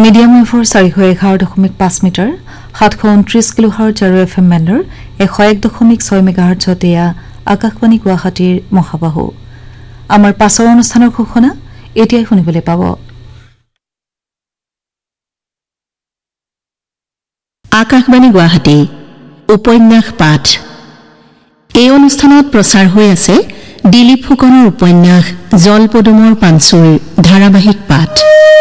Medium ৱেভৰ 411.5 metre 729 কিলোহাৰ্টজ আৰু FM বেণ্ডৰ 101.6 মেগাহাৰ্টজত এয়া আকাশবাণী গুৱাহাটীৰ মহাবাহু আমাৰ পাছৰ অনুষ্ঠানৰ ঘোষণা এতিয়াই শুনিবলৈ পাব। আকাশবাণী গুৱাহাটী উপন্যাস পাঠ এই অনুষ্ঠানত প্ৰচাৰ হৈ আছে দিলীপ ফুকনৰ উপন্যাস জলপদুমৰ পাঞ্চুৰ ধাৰাবাহিক পাঠ।